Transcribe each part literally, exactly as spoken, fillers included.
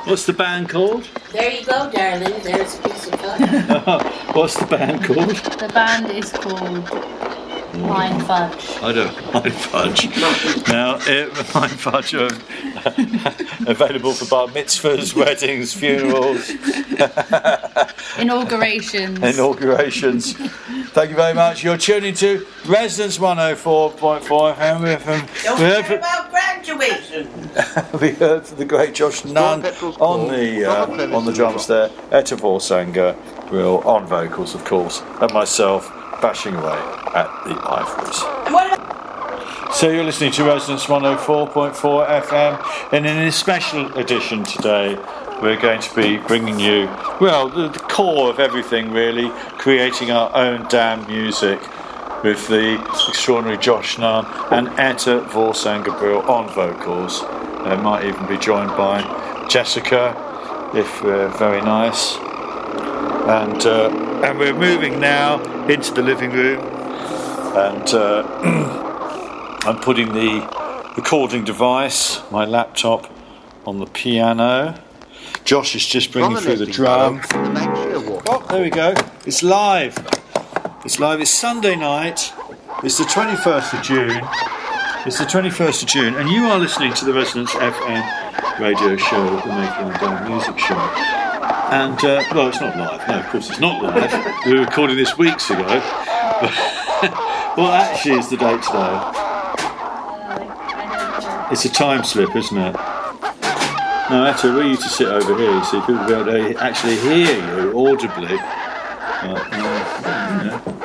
What's the band called? There you go, darling. There's a piece of fun. What's the band called? The band is called Mind Fudge. I don't Mind Fudge. Now, it, Mind Fudge are available for bar mitzvahs, weddings, funerals, Inaugurations. inaugurations. Thank you very much. You're tuning to Resonance one oh four point four F M. We heard from, Don't we heard forget from, about graduation. we heard from the great Josh Nunn on the uh, on the drums there, Etta Vorsanger Brill on vocals, of course, and myself bashing away at the ivories. And what about So you're listening to Resonance one oh four point four F M, and in a special edition today, we're going to be bringing you, well, the, the core of everything really, creating our own damn music with the extraordinary Josh Nunn and Etta Vorsanger Brill on vocals. They might even be joined by Jessica, if we're very nice. And uh, and we're moving now into the living room, and uh, I'm putting the recording device, my laptop, on the piano. Josh is just bringing through the drum. Oh, there we go. It's live. It's live. It's Sunday night. It's the twenty-first of June. It's the twenty-first of June, and you are listening to the Resonance F M radio show, the Making a Damn Music Show. And, uh, well, it's not live. No, of course it's not live. We were recording this weeks ago. But what actually is the date today? It's a time slip, isn't it? No, Etta, we used to sit over here, so people will be able to actually hear you audibly. But, uh, you know.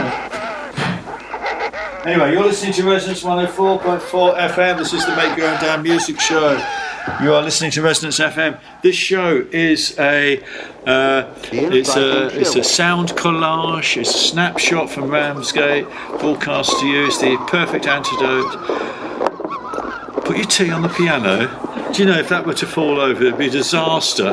Anyway, you're listening to Resonance one oh four point four F M. This is the Make Your Own Damn Music Show. You are listening to Resonance F M. This show is a uh, it's a it's a sound collage. It's a snapshot from Ramsgate, broadcast to you. It's the perfect antidote. Put your tea on the piano. Do you know if that were to fall over, it'd be a disaster.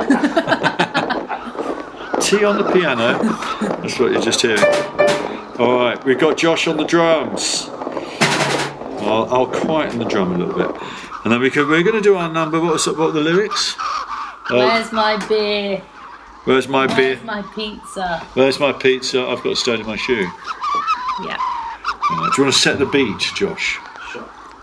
Tea on the piano. That's what you're just hearing. All right, we've got Josh on the drums. I'll, I'll quieten the drum a little bit. And then we could, we're going to do our number. What was what are the lyrics? Uh, Where's my beer? Where's my Where's beer? my pizza? Where's my pizza? I've got a stone in my shoe. Yeah. Uh, do you want to set the beat, Josh?